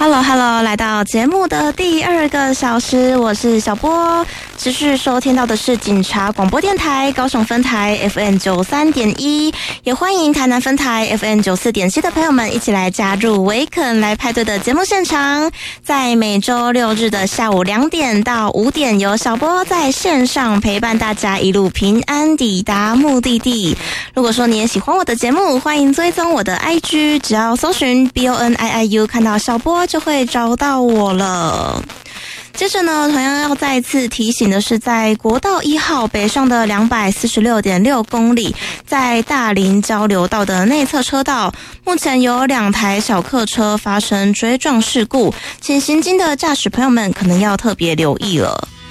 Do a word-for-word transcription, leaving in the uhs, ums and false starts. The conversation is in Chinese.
Hello Hello， 来到节目的第二个小时，我是小波。持续收听到的是警察广播电台高雄分台 F M 九十三点一， 也欢迎台南分台 F M 九十四点七 的朋友们一起来加入维肯来派对的节目现场。在每周六日的下午两点到五点，由小波在线上陪伴大家一路平安抵达目的地。如果说你也喜欢我的节目，欢迎追踪我的 I G， 只要搜寻 B O N I I U， 看到小波就会找到我了。接着呢，同样要再次提醒的是，在国道一号北上的 两百四十六点六公里，在大林交流道的内侧车道，目前有两台小客车发生追撞事故，请行经的驾驶朋友们可能要特别留意了。